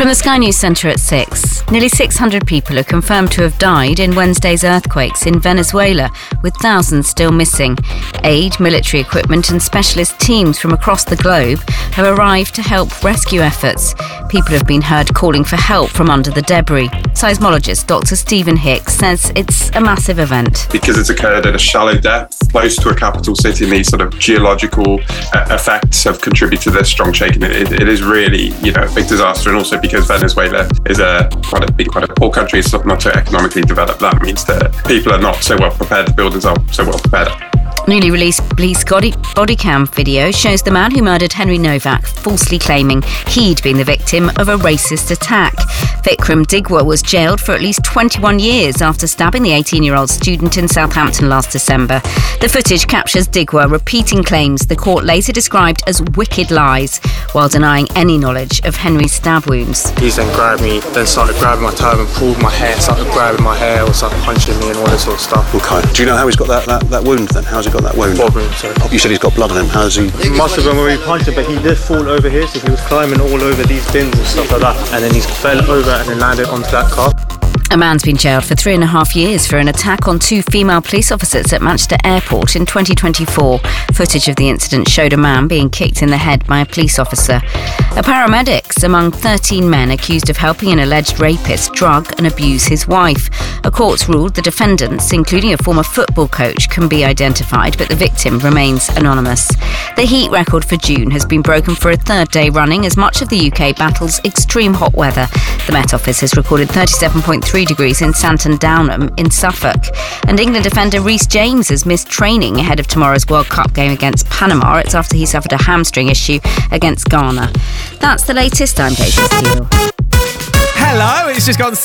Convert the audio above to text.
From the Sky News Centre at 6, nearly 600 people are confirmed to have died in Wednesday's earthquakes in Venezuela, with thousands still missing. Aid, military equipment and specialist teams from across the globe have arrived to help rescue efforts. People have been heard calling for help from under the debris. Seismologist Dr. Stephen Hicks says it's a massive event. Because it's occurred at a shallow depth, close to a capital city, and these sort of geological effects have contributed to this strong shaking. It is really, a big disaster, and also because Venezuela is quite a poor country, it's not so economically developed. That means that people are not so well prepared, the buildings aren't so well prepared. Newly released police body cam video shows the man who murdered Henry Novak falsely claiming he'd been the victim of a racist attack. Vikram Digwa was jailed for at least 21 years after stabbing the 18-year-old student in Southampton last December. The footage captures Digwa repeating claims the court later described as wicked lies, while denying any knowledge of Henry's stab wounds. He then grabbed me, then started grabbing my turban, pulled my hair, started grabbing my hair, or started punching me and all this sort of stuff. Okay. Do you know how he's got that wound then? How's he got that wound? You said he's got blood on him. How's he? He must have been where he punched him, but he did fall over here, so he was climbing all over these bins and stuff like that, and then he fell over and then landed onto that car. A man's been jailed for 3.5 years for an attack on 2 female police officers at Manchester Airport in 2024. Footage of the incident showed a man being kicked in the head by a police officer. A paramedic's among 13 men accused of helping an alleged rapist drug and abuse his wife. A court's ruled the defendants, including a former football coach, can be identified, but the victim remains anonymous. The heat record for June has been broken for a third day running as much of the UK battles extreme hot weather. The Met Office has recorded 37.3 degrees in Santon Downham in Suffolk. And England defender Reece James has missed training ahead of tomorrow's World Cup game against Panama. It's after he suffered a hamstring issue against Ghana. That's the latest. I'm Daisy Steele. Hello, it's just gone